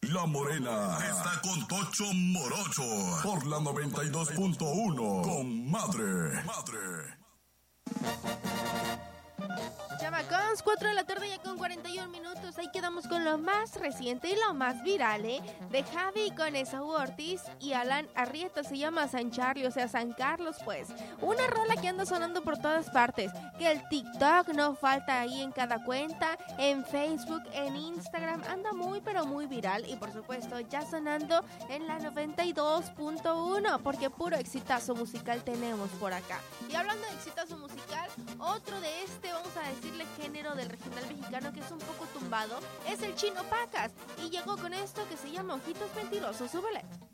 La Morena está con Tocho Morocho por la 92.1 con Madre. Chamacons, 4 de la tarde ya con 41 minutos. Ahí quedamos con lo más reciente y lo más viral, de Javi con Esaú Ortiz y Alan Arrieta. Se llama San Charlie, o sea, San Carlos, pues. Una rola que anda sonando por todas partes. Que el TikTok no falta ahí en cada cuenta, en Facebook, en Instagram. Anda muy, pero muy viral. Y por supuesto, ya sonando en la 92.1, porque puro exitazo musical tenemos por acá. Y hablando de exitazo musical, otro de vamos a decirle género del regional mexicano que es un poco tumbado, es el Chino Pacas. Y llegó con esto que se llama Ojitos Mentirosos. Súbele.